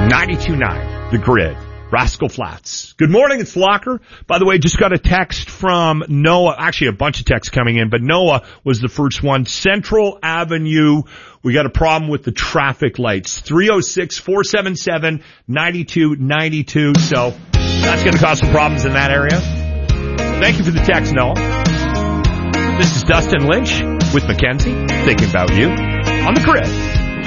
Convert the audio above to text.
92.9, The Grid. Rascal Flats. Good morning, it's Locker. By the way, just got a text from Noah. Actually, a bunch of texts coming in, but Noah was the first one. Central Avenue, we got a problem with the traffic lights. 306-477-9292. So that's going to cause some problems in that area. Thank you for the text, Noah. This is Dustin Lynch with Mackenzie, thinking about you on The Grid.